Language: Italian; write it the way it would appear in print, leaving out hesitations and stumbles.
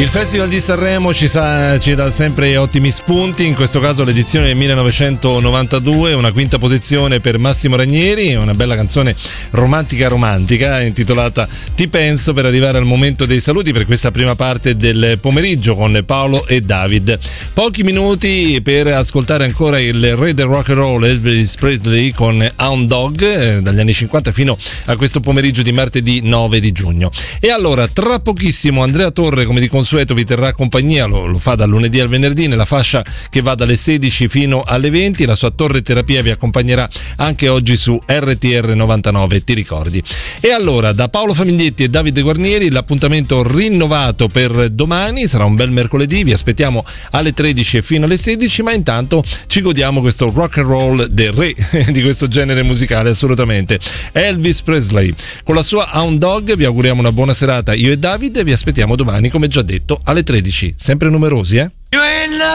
Il Festival di Sanremo ci dà sempre ottimi spunti, in questo caso l'edizione del 1992, una quinta posizione per Massimo Ranieri, una bella canzone romantica intitolata Ti penso, per arrivare al momento dei saluti per questa prima parte del pomeriggio con Paolo e David. Pochi minuti per ascoltare ancora il re del rock and roll Elvis Presley con Hound Dog, dagli anni 50 fino a questo pomeriggio di martedì 9 di giugno. E allora, tra pochissimo Andrea Torre, come di consueto, vi terrà compagnia, lo fa dal lunedì al venerdì nella fascia che va dalle 16 fino alle 20. La sua torre terapia vi accompagnerà anche oggi su RTR 99, ti ricordi. E allora, da Paolo Famiglietti e Davide Guarnieri, l'appuntamento rinnovato per domani, sarà un bel mercoledì, vi aspettiamo alle 13 e fino alle 16, ma intanto ci godiamo questo rock and roll del re di questo genere musicale, assolutamente, Elvis Presley. Con la sua Hound Dog vi auguriamo una buona serata io e Davide, vi aspettiamo domani come già detto alle 13, sempre numerosi,